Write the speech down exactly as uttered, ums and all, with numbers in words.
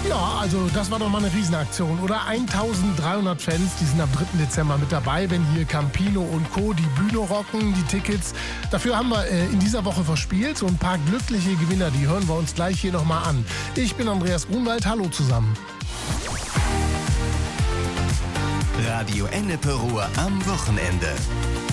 Ja, also das war doch mal eine Riesenaktion, oder? eintausenddreihundert Fans, die sind am dritten Dezember mit dabei, wenn hier Campino und Co. die Bühne rocken, die Tickets. Dafür haben wir äh, in dieser Woche verspielt. So ein paar glückliche Gewinner, die hören wir uns gleich hier nochmal an. Ich bin Andreas Grunwald, hallo zusammen. Radio Ennepe Ruhr am Wochenende.